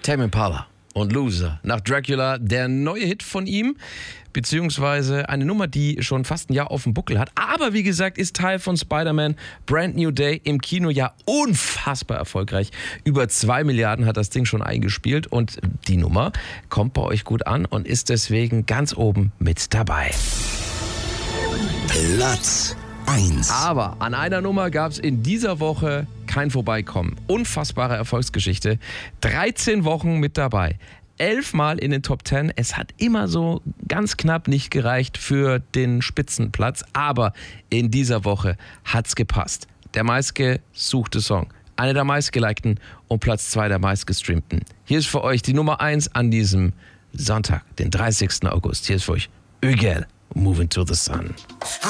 Tame Impala und Loser. Nach Dracula der neue Hit von ihm, beziehungsweise eine Nummer, die schon fast ein Jahr auf dem Buckel hat. Aber wie gesagt, ist Teil von Spider-Man Brand New Day im Kino ja unfassbar erfolgreich. Über 2 Milliarden hat das Ding schon eingespielt und die Nummer kommt bei euch gut an und ist deswegen ganz oben mit dabei. Platz 1. Aber an einer Nummer gab es in dieser Woche kein Vorbeikommen. Unfassbare Erfolgsgeschichte. 13 Wochen mit dabei. 11 Mal in den Top 10. Es hat immer so ganz knapp nicht gereicht für den Spitzenplatz. Aber in dieser Woche hat's gepasst. Der meistgesuchte Song. Einer der meistgelikten und Platz 2 der meistgestreamten. Hier ist für euch die Nummer 1 an diesem Sonntag, den 30. August. Hier ist für euch Ögel, Moving to the Sun.